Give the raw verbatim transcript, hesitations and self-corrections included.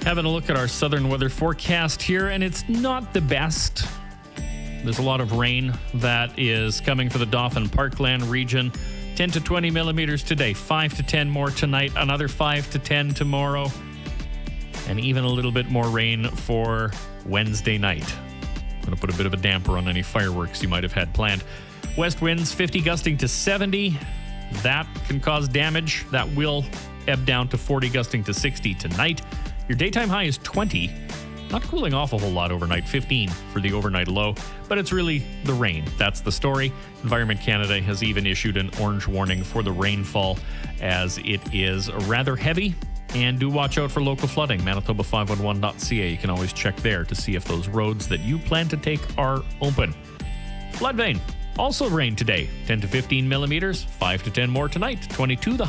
Having a look at our southern weather forecast here, and it's not the best. There's a lot of rain that is coming for the Dauphin Parkland region. ten to twenty millimeters today, five to ten more tonight, another five to ten tomorrow, and even a little bit more rain for Wednesday night. I'm going to put a bit of a damper on any fireworks you might have had planned. West winds fifty gusting to seventy. That can cause damage. That will ebb down to forty gusting to sixty tonight. Your daytime high is twenty. Not cooling off a whole lot overnight, fifteen for the overnight low, but it's really the rain. That's the story. Environment Canada has even issued an orange warning for the rainfall as it is rather heavy. And do watch out for local flooding. Manitoba five one one dot c a. You can always check there to see if those roads that you plan to take are open. Floodvane. Also rain today. ten to fifteen millimeters. five to ten more tonight. twenty-two the